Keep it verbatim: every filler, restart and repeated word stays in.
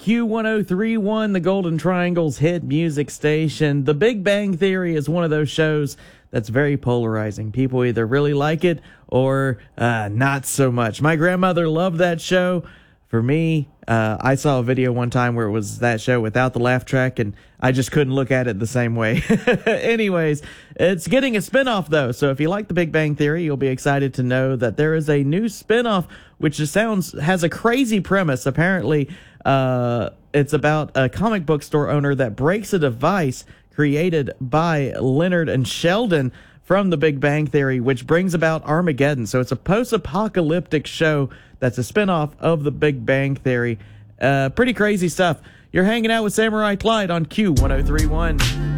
Q one oh three point one, the Golden Triangle's hit music station. The Big Bang Theory is one of those shows that's very polarizing. People either really like it or uh, not so much. My grandmother loved that show. For me, uh, I saw a video one time where it was that show without the laugh track, and I just couldn't look at it the same way. Anyways, it's getting a spinoff, though, so if you like The Big Bang Theory, you'll be excited to know that there is a new spinoff, which just sounds has a crazy premise. Apparently, uh, it's about a comic book store owner that breaks a device created by Leonard and Sheldon from The Big Bang Theory, which brings about Armageddon. So it's a post-apocalyptic show that's a spinoff of The Big Bang Theory. Uh, pretty crazy stuff. You're hanging out with Samurai Clyde on Q one oh three point one.